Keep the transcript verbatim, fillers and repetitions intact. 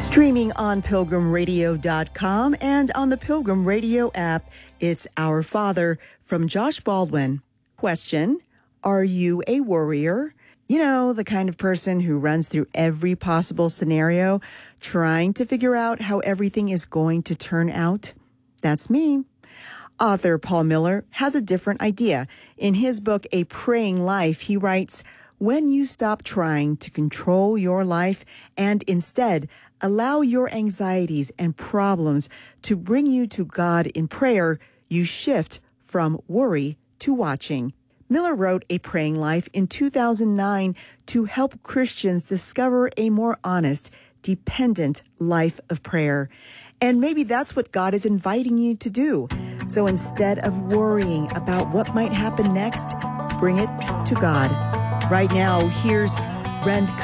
Streaming on pilgrim radio dot com and on the Pilgrim Radio app, it's Our Father from Josh Baldwin. Question, are you a worrier? You know, the kind of person who runs through every possible scenario, trying to figure out how everything is going to turn out? That's me. Author Paul Miller has a different idea. In his book, A Praying Life, he writes, when you stop trying to control your life and instead allow your anxieties and problems to bring you to God in prayer, you shift from worry to watching. Miller wrote A Praying Life in two thousand nine to help Christians discover a more honest, dependent life of prayer. And maybe that's what God is inviting you to do. So instead of worrying about what might happen next, bring it to God. Right now, here's Rand